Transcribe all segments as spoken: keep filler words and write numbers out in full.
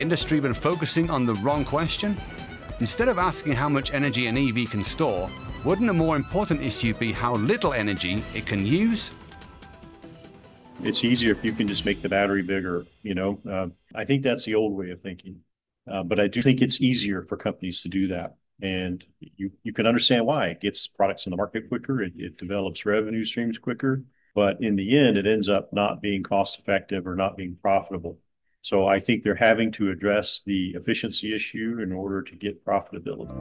industry been focusing on the wrong question? Instead of asking how much energy an E V can store, wouldn't a more important issue be how little energy it can use? It's easier if you can just make the battery bigger, you know. Uh, I think that's the old way of thinking. Uh, but I do think it's easier for companies to do that. And you, you can understand why. It gets products in the market quicker. It, it develops revenue streams quicker. But in the end, it ends up not being cost effective or not being profitable. So I think they're having to address the efficiency issue in order to get profitability.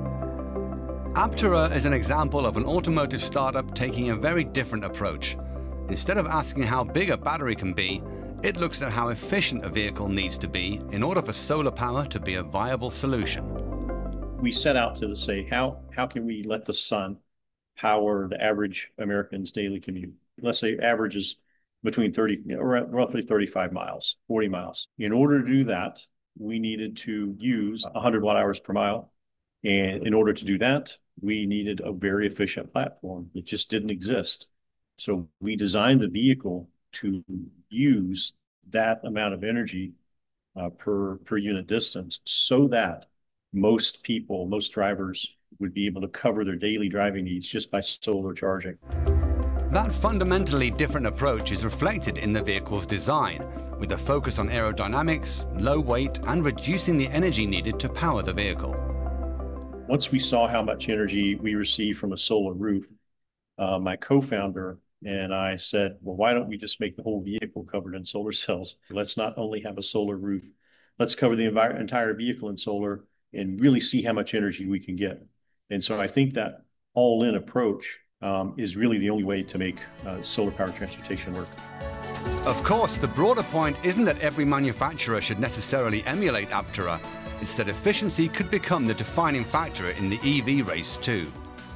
Aptera is an example of an automotive startup taking a very different approach. Instead of asking how big a battery can be, it looks at how efficient a vehicle needs to be in order for solar power to be a viable solution. We set out to say, how, how can we let the sun power the average American's daily commute? Let's say average is between thirty, or roughly thirty-five miles, forty miles. In order to do that, we needed to use one hundred watt hours per mile. And in order to do that, we needed a very efficient platform. It just didn't exist. So we designed the vehicle to use that amount of energy uh, per, per unit distance so that most people, most drivers would be able to cover their daily driving needs just by solar charging. That fundamentally different approach is reflected in the vehicle's design, with a focus on aerodynamics, low weight, and reducing the energy needed to power the vehicle. Once we saw how much energy we receive from a solar roof, uh, my co-founder and I said, well, why don't we just make the whole vehicle covered in solar cells? Let's not only have a solar roof, let's cover the entire vehicle in solar and really see how much energy we can get. And so I think that all-in approach um, is really the only way to make uh, solar powered transportation work. Of course, the broader point isn't that every manufacturer should necessarily emulate Aptera. It's that efficiency could become the defining factor in the E V race too.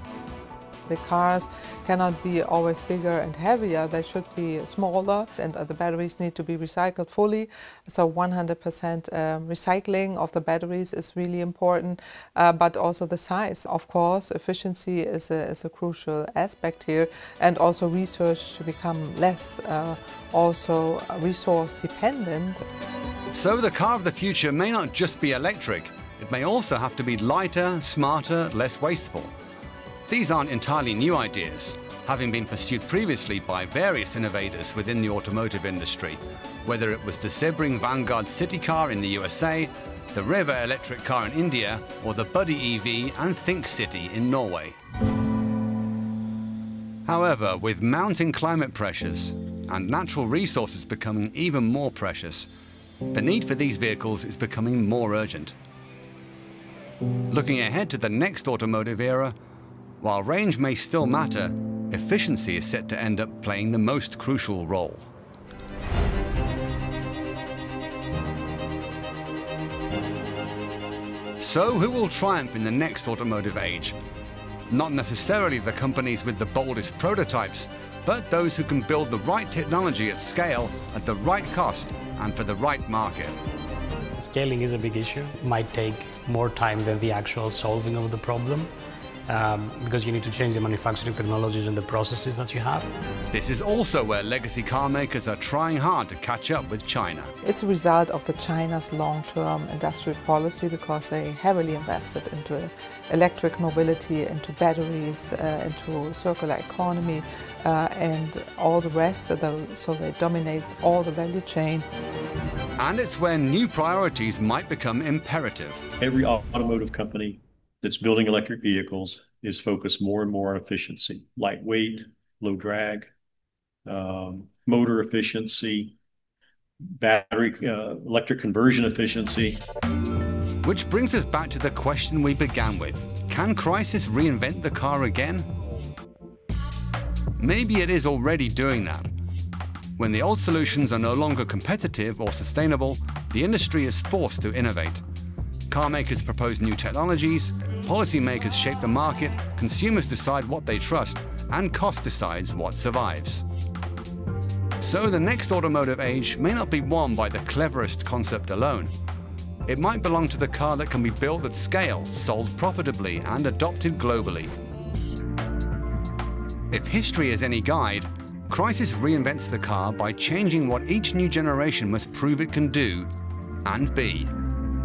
The cars cannot be always bigger and heavier, they should be smaller, and the batteries need to be recycled fully. So one hundred percent um, recycling of the batteries is really important, uh, but also the size. Of course, efficiency is a, is a crucial aspect here, and also research to become less uh, also resource dependent. So the car of the future may not just be electric, it may also have to be lighter, smarter, less wasteful. These aren't entirely new ideas, having been pursued previously by various innovators within the automotive industry, whether it was the Sebring Vanguard City car in the U S A, the Riva electric car in India, or the Buddy E V and Think City in Norway. However, with mounting climate pressures and natural resources becoming even more precious, the need for these vehicles is becoming more urgent. Looking ahead to the next automotive era, while range may still matter, efficiency is set to end up playing the most crucial role. So who will triumph in the next automotive age? Not necessarily the companies with the boldest prototypes, but those who can build the right technology at scale, at the right cost, and for the right market. Scaling is a big issue. It might take more time than the actual solving of the problem. Um, because you need to change the manufacturing technologies and the processes that you have. This is also where legacy car makers are trying hard to catch up with China. It's a result of the China's long-term industrial policy, because they heavily invested into electric mobility, into batteries, uh, into circular economy, uh, and all the rest of the, so they dominate all the value chain. And it's where new priorities might become imperative. Every automotive company that's building electric vehicles is focused more and more on efficiency, lightweight, low drag, um, motor efficiency, battery, uh, electric conversion efficiency. Which brings us back to the question we began with. Can Chrysler reinvent the car again? Maybe it is already doing that. When the old solutions are no longer competitive or sustainable, the industry is forced to innovate. Car makers propose new technologies, policymakers shape the market, consumers decide what they trust, and cost decides what survives. So the next automotive age may not be won by the cleverest concept alone. It might belong to the car that can be built at scale, sold profitably, and adopted globally. If history is any guide, Chrysler reinvents the car by changing what each new generation must prove it can do and be.